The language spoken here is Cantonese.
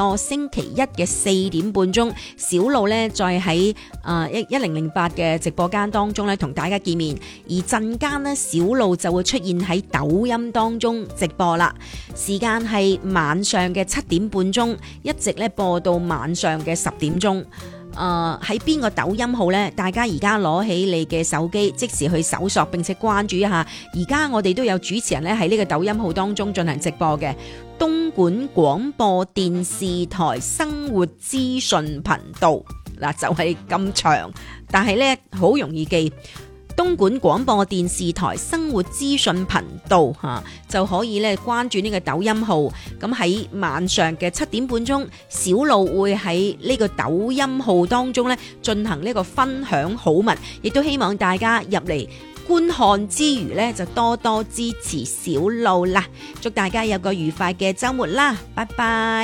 星期一嘅4點半鐘，小路咧再喺1008嘅直播間當中咧同大家見面，而陣間咧小路就會出現喺抖音當中直播啦，時間係晚上嘅7點半鐘，一直咧播到晚上嘅10點鐘。喺邊個抖音號呢？大家而家攞起你嘅手機，即時去搜索並且關注一下。而家我哋都有主持人咧喺呢個抖音號當中進行直播嘅，東莞廣播電視台生活資訊頻道嗱，就係咁長，但係呢好容易記。東莞廣播電視台生活資訊頻道就可以咧關注呢個抖音號。咁喺晚上嘅7點半鐘，小路會喺呢個抖音號當中咧進行呢個分享好物，亦都希望大家入嚟觀看之餘咧就多多支持小路啦。祝大家有個愉快嘅週末啦，拜拜。